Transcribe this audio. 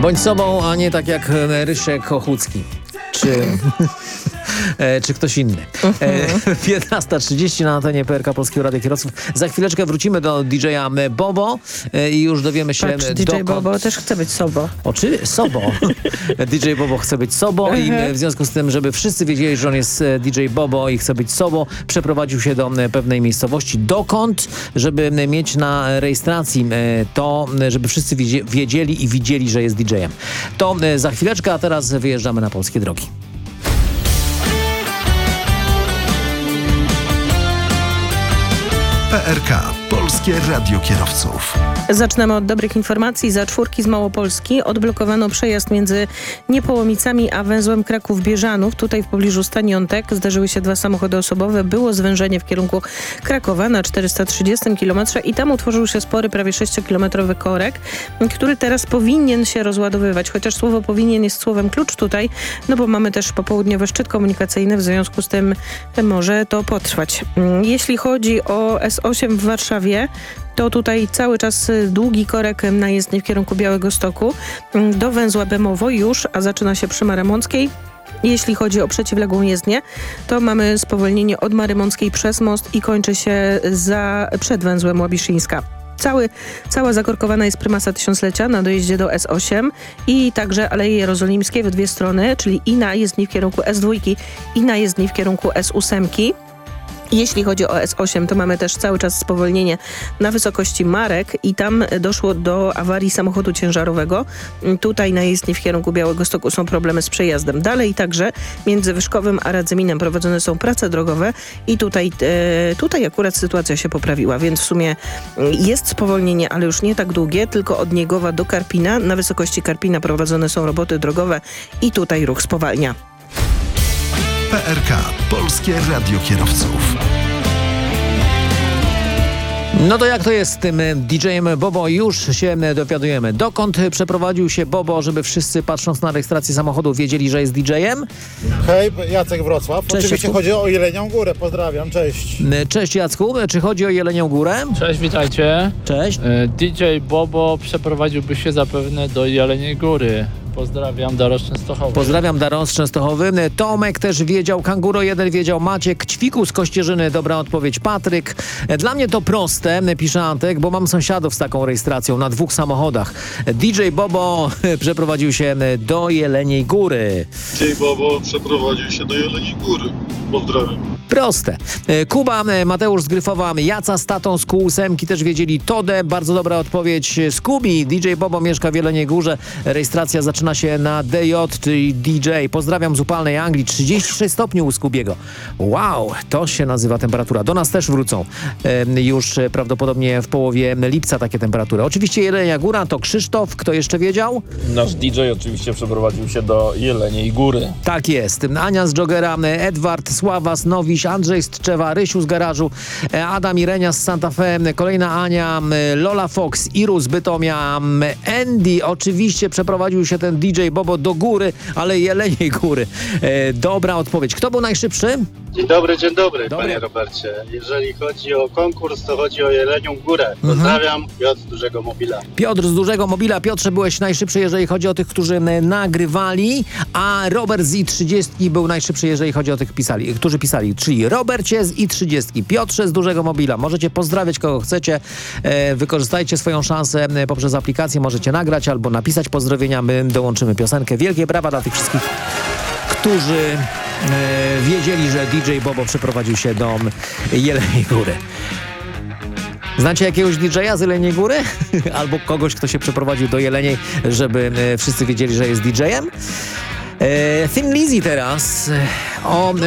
Bądź sobą, a nie tak jak Rysiek Ochłucki. Czy ktoś inny. 15:30 na antenie PRK Polskiego Radia Kierowców. Za chwileczkę wrócimy do DJ-a Bobo i już dowiemy się... Patrz, DJ Bobo też chce być sobą. Sobą. DJ Bobo chce być sobą i w związku z tym, żeby wszyscy wiedzieli, że on jest DJ Bobo i chce być sobą, przeprowadził się do pewnej miejscowości. Dokąd? Żeby mieć na rejestracji to, żeby wszyscy wiedzieli i widzieli, że jest DJ-em. To za chwileczkę, a teraz wyjeżdżamy na polskie drogi. PRK. Polskie Radio Kierowców. Zaczynamy od dobrych informacji. Za czwórki z Małopolski odblokowano przejazd między Niepołomicami a węzłem Kraków-Bieżanów. Tutaj w pobliżu Staniątek zdarzyły się 2 samochody osobowe. Było zwężenie w kierunku Krakowa na 430 km i tam utworzył się spory, prawie 6-kilometrowy korek, który teraz powinien się rozładowywać. Chociaż słowo powinien jest słowem klucz tutaj, no bo mamy też popołudniowy szczyt komunikacyjny, w związku z tym może to potrwać. Jeśli chodzi o S8 w Warszawie, to tutaj cały czas długi korek na jezdni w kierunku Białegostoku do węzła Bemowo już, a zaczyna się przy Marymąckiej. Jeśli chodzi o przeciwległą jezdnię, to mamy spowolnienie od Marymąckiej przez most i kończy się przed węzłem Łabiszyńska. Cała zakorkowana jest prymasa Tysiąclecia na dojeździe do S8 i także Aleje Jerozolimskie w 2 strony, czyli i na jezdni w kierunku S2 i na jezdni w kierunku S8. Jeśli chodzi o S8, to mamy też cały czas spowolnienie na wysokości Marek i tam doszło do awarii samochodu ciężarowego. Tutaj na jezdni w kierunku Białegostoku są problemy z przejazdem. Dalej także między Wyszkowem a Radzyminem prowadzone są prace drogowe i tutaj akurat sytuacja się poprawiła, więc w sumie jest spowolnienie, ale już nie tak długie, tylko od Niegowa do Karpina. Na wysokości Karpina prowadzone są roboty drogowe i tutaj ruch spowalnia. PRK. Polskie Radio Kierowców. No to jak to jest z tym DJ-em Bobo? Już się dowiadujemy. Dokąd przeprowadził się Bobo, żeby wszyscy, patrząc na rejestrację samochodu, wiedzieli, że jest DJ-em? Hej, Jacek Wrocław. Cześć, Oczywiście Jacku. chodzi o Jelenią Górę. Pozdrawiam, cześć. Cześć Jacku, czy chodzi o Jelenią Górę? Cześć, witajcie. Cześć. DJ Bobo przeprowadziłby się zapewne do Jeleniej Góry. Pozdrawiam, Darosz Częstochowy. Pozdrawiam, Daron z Częstochowy. Tomek też wiedział, Kanguro 1 wiedział, Maciek, Ćwiku z Kościerzyny, dobra odpowiedź, Patryk. Dla mnie to proste, pisze Antek, bo mam sąsiadów z taką rejestracją na 2 samochodach. DJ Bobo przeprowadził się do Jeleniej Góry. DJ Bobo przeprowadził się do Jeleniej Góry. Pozdrawiam. Proste. Kuba, Mateusz z Gryfowa, Jaca z tatą z Q8 też wiedzieli. Tode, bardzo dobra odpowiedź. Skubi, DJ Bobo mieszka w Jeleniej Górze. Rejestracja zaczyna się na DJ, czyli DJ. Pozdrawiam z upalnej Anglii. 36 stopni u Skubiego. Wow, to się nazywa temperatura. Do nas też wrócą już prawdopodobnie w połowie lipca takie temperatury. Oczywiście Jelenia Góra to Krzysztof. Kto jeszcze wiedział? Nasz DJ oczywiście przeprowadził się do Jeleniej Góry. Tak jest. Ania z Jogera, Edward, Sława z Nowiś, Andrzej z Tczewa, Rysiu z garażu, Adam i Renia z Santa Fe, kolejna Ania, Lola Fox, Iru z Bytomia, Andy. Oczywiście przeprowadził się ten DJ Bobo do góry, ale Jeleniej Góry. Dobra odpowiedź. Kto był najszybszy? Dzień dobry, panie Robercie. Jeżeli chodzi o konkurs, to chodzi o Jelenią Górę. Pozdrawiam, Piotr z Dużego Mobila. Piotr z Dużego Mobila. Piotrze, byłeś najszybszy, jeżeli chodzi o tych, którzy nagrywali, a Robert z i30 był najszybszy, jeżeli chodzi o tych, którzy pisali. Czyli Robercie z i30, Piotrze z Dużego Mobila. Możecie pozdrawiać kogo chcecie. Wykorzystajcie swoją szansę poprzez aplikację. Możecie nagrać albo napisać pozdrowienia. My dołączymy piosenkę. Wielkie brawa dla tych wszystkich, którzy wiedzieli, że DJ Bobo przeprowadził się do Jeleniej Góry. Znacie jakiegoś DJ-a z Jeleniej Góry? Albo kogoś, kto się przeprowadził do Jeleniej, żeby wszyscy wiedzieli, że jest DJ-em? Thin Lizzy teraz o